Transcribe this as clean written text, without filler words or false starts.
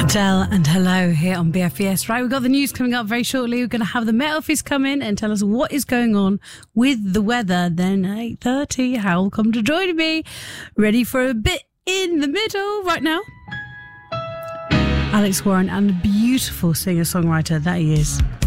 Adele and Hello here on BFBS. Right, we've got the news coming up very shortly. We're going to have the Met Office come in and tell us what is going on with the weather. Then 8:30, Hal, come to join me. Ready for a bit in the middle right now. Alex Warren, and a beautiful singer-songwriter that he is.